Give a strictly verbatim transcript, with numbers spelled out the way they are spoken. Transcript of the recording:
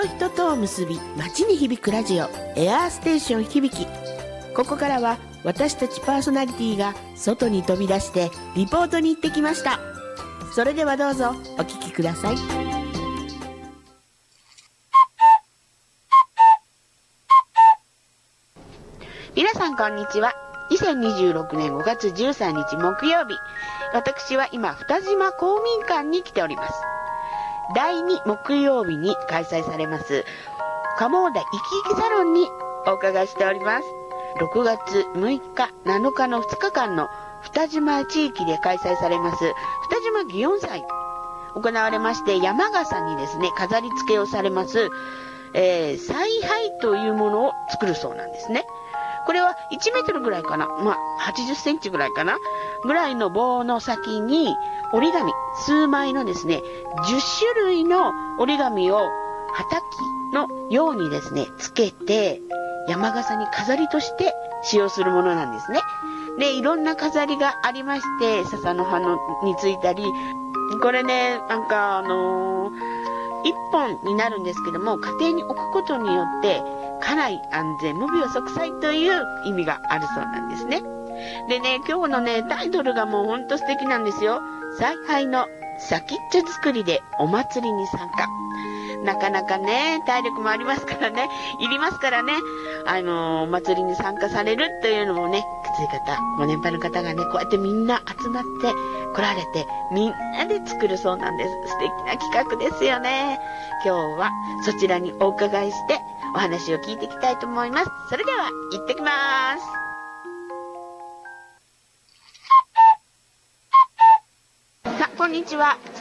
人とを結び街に響くラジオエアーステーション響き。ここからは私たちパーソナリティが外に飛び出してリポートに行ってきました。それではどうぞお聞きください。皆さんこんにちは。にせんにじゅうろくねんごがつじゅうさんにち木曜日、私は今二島公民館に来ております。だいに木曜日に開催されます鴨田いきいきサロンにお伺いしております。ろくがつむいかなのかのふつかかんの二島地域で開催されます二島祇園祭行われまして、山笠にですね飾り付けをされます、えー、采配というものを作るそうなんですね。これはいちメートルぐらいかな、まあはちじゅっセンチぐらいかなぐらいの棒の先に折り紙数枚のですねじゅっしゅるいの折り紙をはたきのようにですねつけて山笠に飾りとして使用するものなんですね。で、いろんな飾りがありまして、笹の葉のについたり、これねなんかあのー、いっぽんになるんですけども、家庭に置くことによって家内安全無病息災という意味があるそうなんですね。でね、今日のねタイトルがもうほんと素敵なんですよ。采配の先っちょ作りでお祭りに参加。なかなかね体力もありますからね、いりますからね、あのー、お祭りに参加されるというのもね、きつい方、ご年配の方がねこうやってみんな集まって来られてみんなで作るそうなんです。素敵な企画ですよね。今日はそちらにお伺いしてお話を聞いていきたいと思います。それでは行ってきます。さあ、こんにちは。